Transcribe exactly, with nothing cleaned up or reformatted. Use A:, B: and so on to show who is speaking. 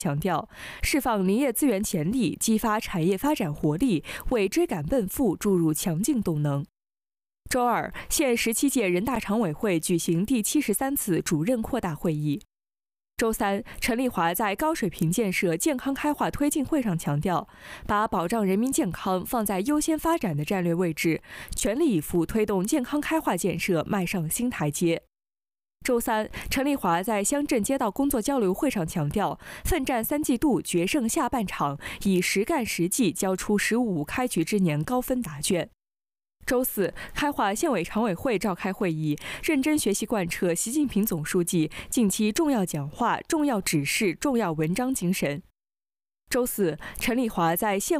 A: 强调，释放林业资源潜力，激发产业发展活力，为追赶奔赴注入强劲动能。周二，现十七届人大常委会举行第七十三次主任扩大会议。周三，陈丽华在高水平建设健康开化推进会上强调，把保障人民健康放在优先发展的战略位置，全力以赴推动健康开化建设迈上新台阶。周三，陈丽华在乡镇街道工作交流会上强调，奋战三季度，决胜下半场，以实干实绩交出“十五五”开局之年高分答卷。周四，开化县委常委会召开会议，认真学习贯彻习近平总书记近期重要讲话、重要指示、重要文章精神。周四，陈丽华在县